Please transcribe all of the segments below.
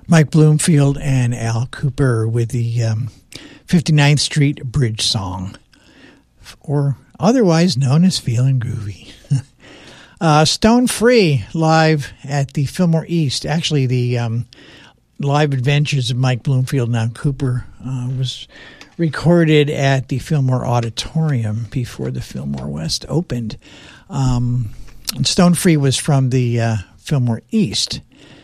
Mike Bloomfield and Al Cooper with the 59th Street Bridge Song, or otherwise known as Feelin' Groovy. Stone Free live at the Fillmore East. Actually, the live adventures of Mike Bloomfield and Al Cooper was recorded at the Fillmore Auditorium before the Fillmore West opened. And Stone Free was from the Fillmore East,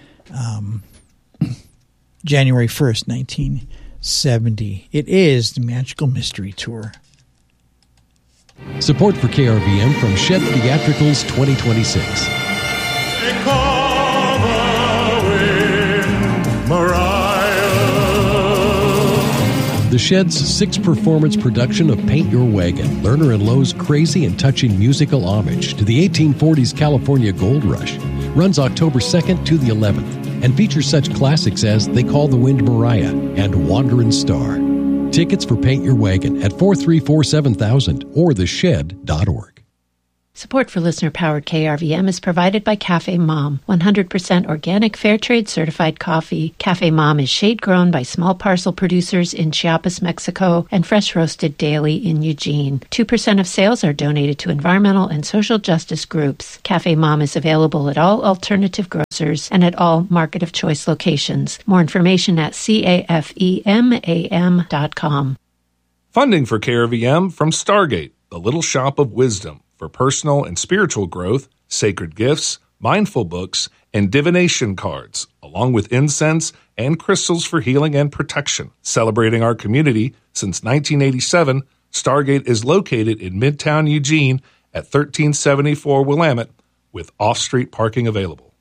January 1st, 1970. It is the Magical Mystery Tour. Support for KRVM from Shed Theatricals 2026. The Shed's 6-performance production of Paint Your Wagon, Lerner and Lowe's crazy and touching musical homage to the 1840s California Gold Rush, runs October 2nd to the 11th and features such classics as They Call the Wind Mariah and Wanderin' Star. Tickets for Paint Your Wagon at 434-7000 or theshed.org. Support for listener-powered KRVM is provided by Cafe Mom, 100% organic fair trade certified coffee. Cafe Mom is shade-grown by small parcel producers in Chiapas, Mexico, and fresh roasted daily in Eugene. 2% of sales are donated to environmental and social justice groups. Cafe Mom is available at all alternative grocers and at all Market of Choice locations. More information at cafemam.com. Funding for KRVM from Stargate, the Little Shop of Wisdom, for personal and spiritual growth, sacred gifts, mindful books, and divination cards, along with incense and crystals for healing and protection. Celebrating our community since 1987, Stargate is located in Midtown Eugene at 1374 Willamette, with off-street parking available.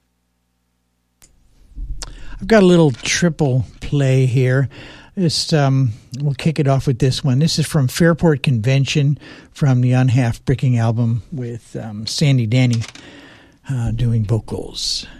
I've got a little triple play here. We'll kick it off with this one. This is from Fairport Convention from the Unhalf Bricking album with Sandy Denny doing vocals.